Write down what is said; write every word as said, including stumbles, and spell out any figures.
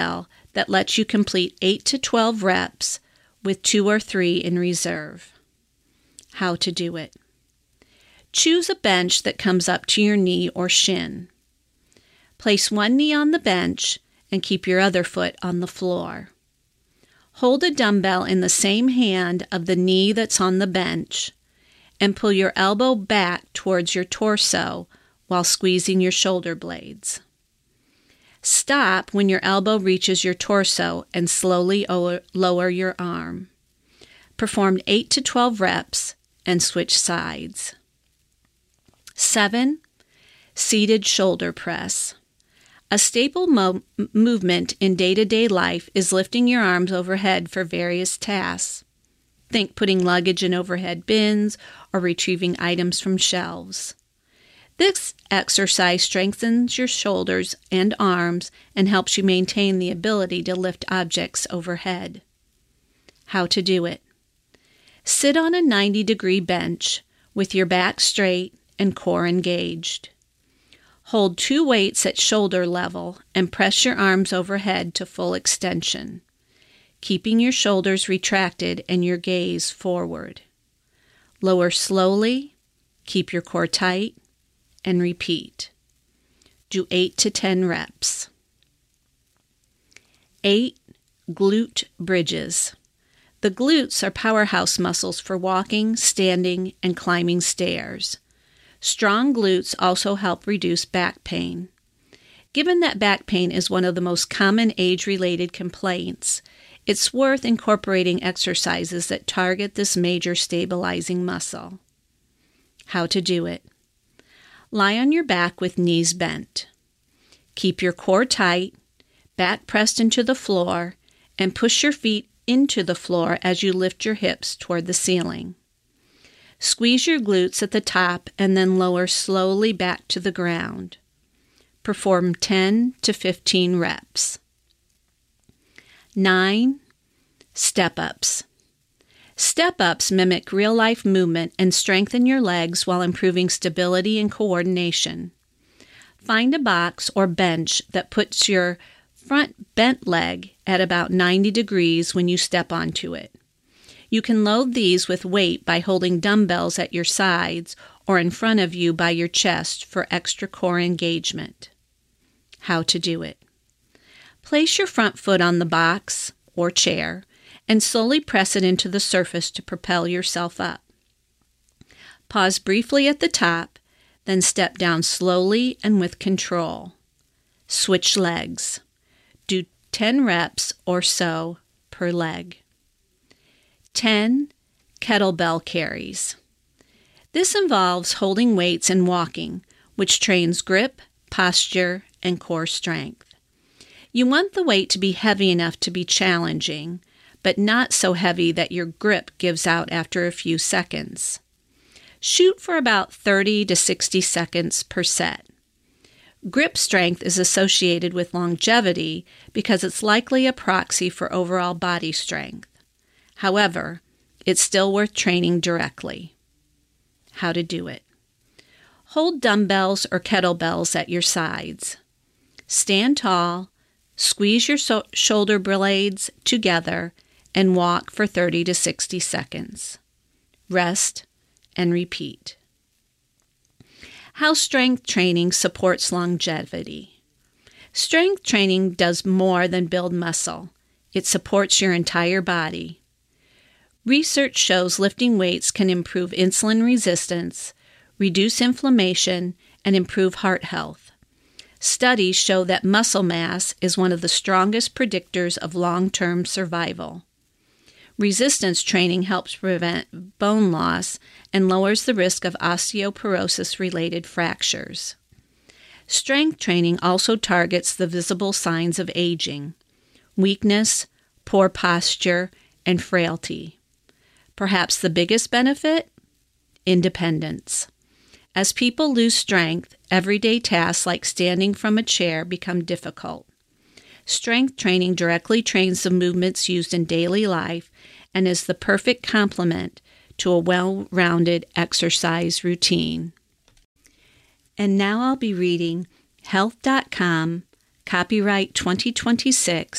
that lets you complete eight to twelve reps with two or three in reserve. How to do it. Choose a bench that comes up to your knee or shin. Place one knee on the bench and keep your other foot on the floor. Hold a dumbbell in the same hand of the knee that's on the bench and pull your elbow back towards your torso while squeezing your shoulder blades. Stop when your elbow reaches your torso and slowly lower your arm. Perform eight to twelve reps and switch sides. seven. Seated shoulder press. A staple mo- movement in day-to-day life is lifting your arms overhead for various tasks. Think putting luggage in overhead bins or retrieving items from shelves. This exercise strengthens your shoulders and arms and helps you maintain the ability to lift objects overhead. How to do it. Sit on a ninety degree bench with your back straight and core engaged. Hold two weights at shoulder level and press your arms overhead to full extension, keeping your shoulders retracted and your gaze forward. Lower slowly, keep your core tight, and repeat. Do eight to ten reps. eight. Glute bridges. The glutes are powerhouse muscles for walking, standing, and climbing stairs. Strong glutes also help reduce back pain. Given that back pain is one of the most common age-related complaints, it's worth incorporating exercises that target this major stabilizing muscle. How to do it. Lie on your back with knees bent. Keep your core tight, back pressed into the floor, and push your feet into the floor as you lift your hips toward the ceiling. Squeeze your glutes at the top and then lower slowly back to the ground. Perform ten to fifteen reps. nine. Step-ups. Step-ups mimic real-life movement and strengthen your legs while improving stability and coordination. Find a box or bench that puts your front bent leg at about ninety degrees when you step onto it. You can load these with weight by holding dumbbells at your sides or in front of you by your chest for extra core engagement. How to do it. Place your front foot on the box or chair and slowly press it into the surface to propel yourself up. Pause briefly at the top, then step down slowly and with control. Switch legs. Do ten reps or so per leg. ten. Kettlebell carries. This involves holding weights and walking, which trains grip, posture, and core strength. You want the weight to be heavy enough to be challenging, but not so heavy that your grip gives out after a few seconds. Shoot for about thirty to sixty seconds per set. Grip strength is associated with longevity because it's likely a proxy for overall body strength. However, it's still worth training directly. How to do it. Hold dumbbells or kettlebells at your sides. Stand tall, squeeze your so- shoulder blades together, and walk for thirty to sixty seconds. Rest and repeat. How strength training supports longevity. Strength training does more than build muscle. It supports your entire body. Research shows lifting weights can improve insulin resistance, reduce inflammation, and improve heart health. Studies show that muscle mass is one of the strongest predictors of long-term survival. Resistance training helps prevent bone loss and lowers the risk of osteoporosis-related fractures. Strength training also targets the visible signs of aging, weakness, poor posture, and frailty. Perhaps the biggest benefit? Independence. As people lose strength, everyday tasks like standing from a chair become difficult. Strength training directly trains the movements used in daily life and is the perfect complement to a well-rounded exercise routine. And now I'll be reading health dot com Copyright twenty twenty-six,